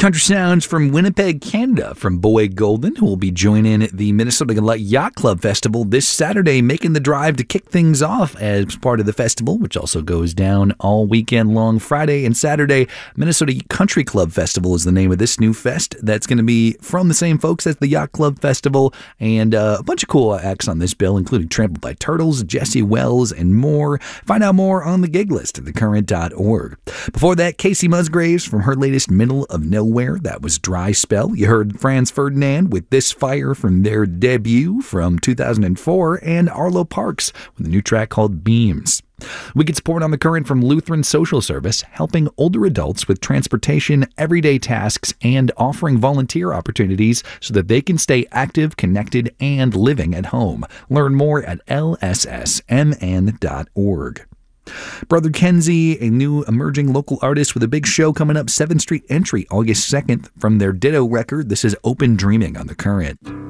Country sounds from Winnipeg, Canada, from Boyd Golden, who will be joining the Minnesota Yacht Club Festival this Saturday, making the drive to kick things off as part of the festival, which also goes down all weekend long, Friday and Saturday. Minnesota Country Club Festival is the name of this new fest. That's going to be from the same folks as the Yacht Club Festival, and a bunch of cool acts on this bill, including Trampled by Turtles, Jesse Wells, and more. Find out more on the gig list at thecurrent.org. Before that, Casey Musgraves from her latest Middle of Nowhere. That was Dry Spell. You heard Franz Ferdinand with This Fire from their debut from 2004, and Arlo Parks with a new track called Beams. We get support on The Current from Lutheran Social Service, helping older adults with transportation, everyday tasks, and offering volunteer opportunities so that they can stay active, connected, and living at home. Learn more at lssmn.org. Brother Kenzie, a new emerging local artist with a big show coming up, 7th Street Entry, August 2nd, from their Ditto record. This is Open Dreaming on The Current.